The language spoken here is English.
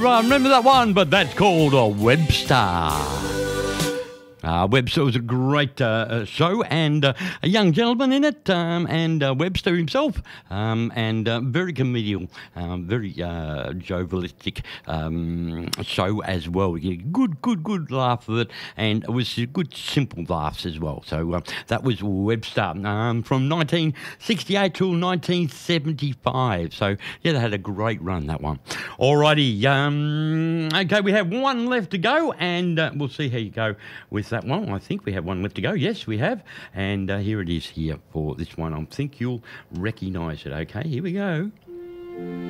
Right, remember that one, but that's called a Webster. Webster was a great show and a young gentleman in it, and Webster himself, and very comedial, very jovialistic show as well. Good laugh of it, and it was good, simple laughs as well. So that was Webster from 1968 till 1975. So, yeah, they had a great run, that one. Alrighty, okay, we have one left to go, and we'll see how you go with that one. I think we have one left to go. Yes, we have. And here it is here for this one. I think you'll recognise it. Okay, here we go.